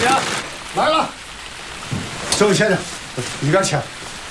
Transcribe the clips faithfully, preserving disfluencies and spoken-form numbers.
姐来了，这位先生，里边请。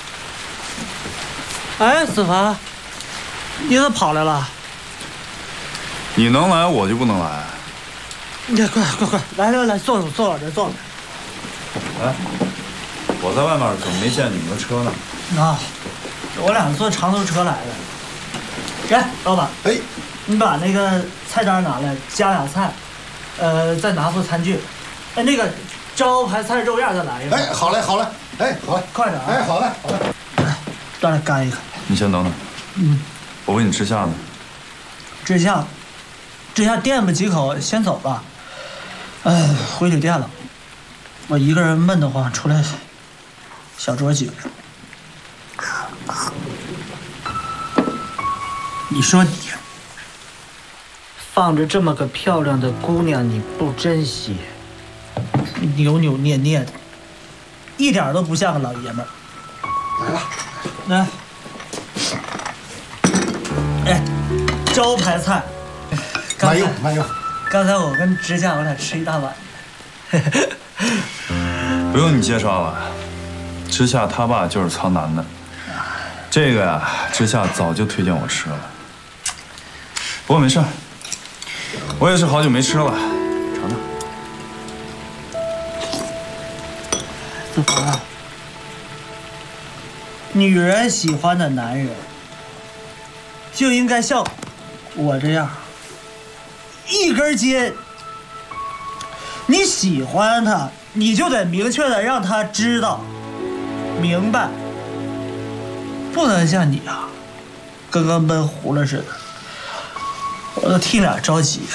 哎，子凡，你咋跑来了？ 你能来，我就不能来。 你快快快，来来来，坐坐我这坐着。 哎，我在外面怎么没见你们的车呢？ 啊，我俩坐长途车来的。来，老板， 哎， 你把那个菜单拿来，加俩菜，呃，再拿副餐具。哎，那个招牌菜肉燕再来一个。 哎，好嘞，好嘞，哎，好嘞， 快点啊！ 哎，好嘞，好嘞。 来，让他干一个。 你先等等。 嗯， 我问你吃下呢。 这下，这下垫吧几口，先走吧。哎，回旅店了。我一个人闷得慌，出来小酌几杯。你说你放着这么个漂亮的姑娘，你不珍惜，扭扭捏捏的，一点都不像个老爷们儿。 来了， 来，哎，招牌菜。 慢用，慢用。 刚才我跟支架我俩吃一大碗。 不用你介绍了，知夏他爸就是苍南的。这个呀，知夏早就推荐我吃了。不过没事，我也是好久没吃了，尝尝。 子凡啊，女人喜欢的男人就应该像我这样，一根筋。你喜欢他，你就得明确的让他知道、明白，不能像你啊，跟个闷葫芦似的，我都替你俩着急。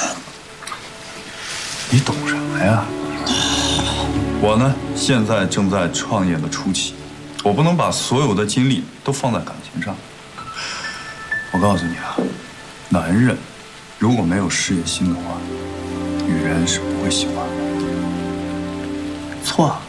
你懂什么呀？我呢，现在正在创业的初期，我不能把所有的精力都放在感情上。我告诉你啊，男人如果没有事业心的话，女人是不会喜欢的。 错。